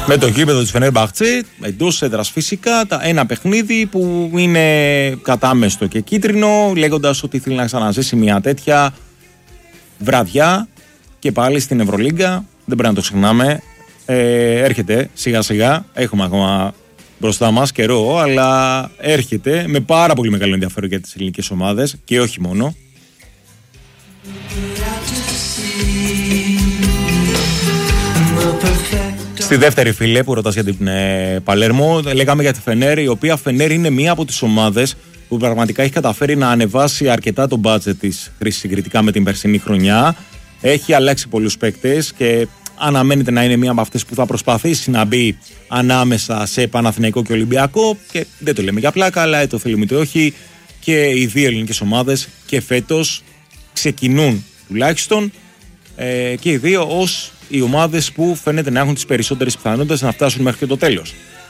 Με το γήπεδο της Φενέρμπαχτσε, εντός έδρας φυσικά, ένα παιχνίδι που είναι κατάμεστο και κίτρινο, λέγοντας ότι θέλει να ξαναζήσει μια τέτοια βραδιά και πάλι στην Ευρωλίγκα. Δεν πρέπει να το ξεχνάμε. Έρχεται σιγά σιγά, έχουμε ακόμα μπροστά μας καιρό, αλλά έρχεται με πάρα πολύ μεγάλο ενδιαφέρον για τις ελληνικές ομάδες και όχι μόνο. Στη δεύτερη, φίλε, που ρωτάς για την Παλέρμο, λέγαμε για τη Φενέρ, η οποία Φενέρ είναι μία από τις ομάδες που πραγματικά έχει καταφέρει να ανεβάσει αρκετά το μπάτζετ της συγκριτικά με την περσινή χρονιά. Έχει αλλάξει πολλούς παίκτες και αναμένεται να είναι μία από αυτές που θα προσπαθήσει να μπει ανάμεσα σε Παναθηναϊκό και Ολυμπιακό. Και δεν το λέμε για πλάκα, αλλά το θέλουμε είτε όχι. Και οι δύο ελληνικές ομάδες και φέτος ξεκινούν τουλάχιστον και οι δύο ως οι ομάδες που φαίνεται να έχουν τις περισσότερες πιθανότητες να φτάσουν μέχρι και το τέλος.